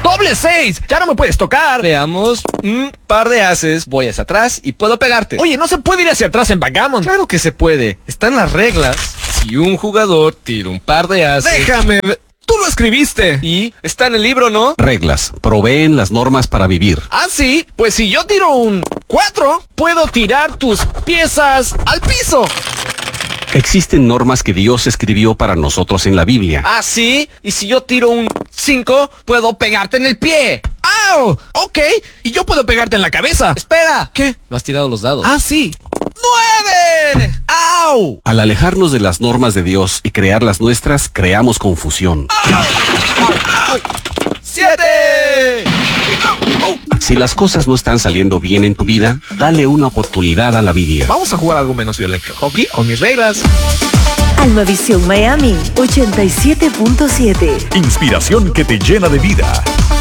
¡Doble 6! ¡Ya no me puedes tocar! Veamos. Par de ases. Voy hacia atrás y puedo pegarte. Oye, no se puede ir hacia atrás en backgammon. Claro que se puede. Están las reglas. Si un jugador tira un par de ases... ¡Déjame! ¡Tú lo escribiste! Y está en el libro, ¿no? Reglas. Proveen las normas para vivir. Ah, sí. Pues si yo tiro un 4, puedo tirar tus piezas al piso. Existen normas que Dios escribió para nosotros en la Biblia. Ah, sí. Y si yo tiro un 5, puedo pegarte en el pie. ¡Au! Ok. Y yo puedo pegarte en la cabeza. Espera. ¿Qué? No has tirado los dados. Ah, sí. ¡9! ¡Au! Al alejarnos de las normas de Dios y crear las nuestras, creamos confusión. 7. Si las cosas no están saliendo bien en tu vida, dale una oportunidad a la Biblia. Vamos a jugar algo menos violento. Hockey con mis reglas. Almavisión Miami 87.7. Inspiración que te llena de vida.